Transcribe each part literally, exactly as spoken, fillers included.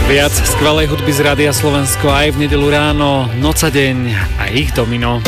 Viac skvelej hudby z Rádia Slovensko aj v nedeľu ráno, noc a deň a ich domino.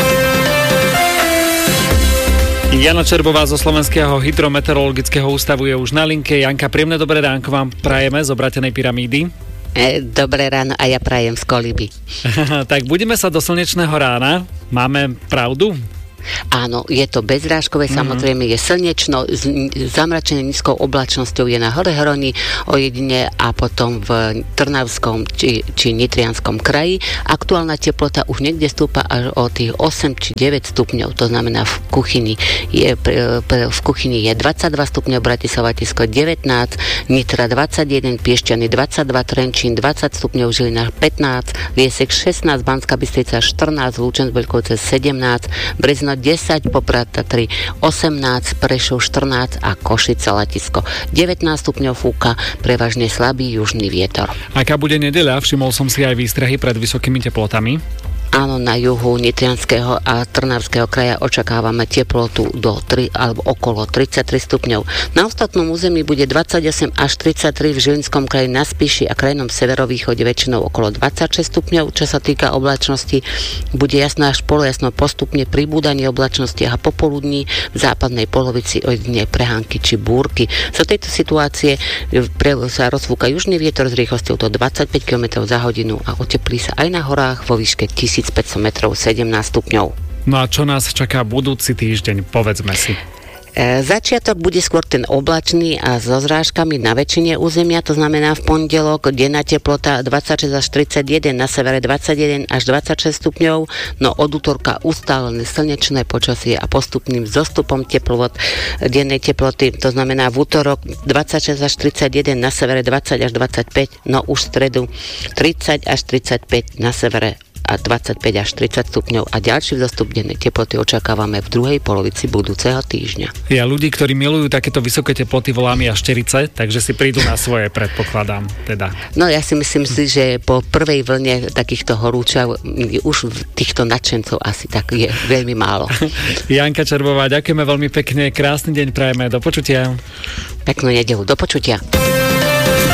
Jana Čerbová zo Slovenského hydrometeorologického ústavu je už na linke. Janka, príjemné dobré ránko vám prajeme z Obratenej pyramídy. E, dobré ráno a ja prajem z Koliby. Tak budeme sa do slnečného rána. Máme pravdu? Áno, je to bezrážkové, mm-hmm. samozrejme je slnečno, zamračené nízkou oblačnosťou je na Hore Hroni, ojedine a potom v Trnavskom či, či Nitrianskom kraji. Aktuálna teplota už niekde stúpa až o tých osem či deväť stupňov, to znamená v kuchyni je, pre, pre, v kuchyni je dvadsaťdva stupňov, Bratislava Tisko devätnásť, Nitra dvadsaťjeden, Piešťany dvadsaťdva, Trenčín dvadsať stupňov, Žilina pätnásť, Liesek šestnásť, Banská Bystrica štrnásť, Lučenec-Veľkovce sedemnásť, Brezno desať, Poprad Tatry osemnásť, Prešov štrnásť a Košice Letisko devätnásť stupňov fúka, prevažne slabý južný vietor. Aká bude nedeľa? Všimol som si aj výstrahy pred vysokými teplotami. Áno, na juhu Nitrianskeho a Trnavského kraja očakávame teplotu do tri alebo okolo tridsaťtri stupňov. Na ostatnom území bude dvadsaťosem až tridsaťtri, v Žilinskom kraji na Spiši a krajnom severovýchode väčšinou okolo dvadsaťšesť stupňov. Čo sa týka oblačnosti, bude jasno až polojasno, postupne pribúdanie oblačnosti a popoludní v západnej polovici ojedine prehánky či búrky. Za tejto situácie sa rozfúka južný vietor s rýchlosťou do dvadsaťpäť kilometrov za hodinu a oteplí sa aj na horách vo výške tisícpäťsto metrov, sedemnásť stupňov. No a čo nás čaká budúci týždeň, povedzme si. E, začiatok bude skôr ten oblačný a so zrážkami na väčšine územia, to znamená v pondelok denná teplota dvadsaťšesť až tridsaťjeden, na severe dvadsaťjeden až dvadsaťšesť stupňov, no od útorka ustálené slnečné počasie a postupným zostupom teplot dennej teploty, to znamená v útorok dvadsaťšesť až tridsaťjeden, na severe dvadsať až dvadsaťpäť, no už v stredu tridsať až tridsaťpäť, na severe a dvadsaťpäť až tridsať stupňov a ďalší vzostup dennej teploty očakávame v druhej polovici budúceho týždňa. Ja ľudí, ktorí milujú takéto vysoké teploty, volám jašterice, takže si prídu na svoje, predpokladám. Teda. No ja si myslím si, že po prvej vlne takýchto horúčav už týchto nadšencov asi tak je veľmi málo. Janka Čerbová, ďakujeme veľmi pekne, krásny deň prajeme, do počutia. Peknú nedeľu, do počutia.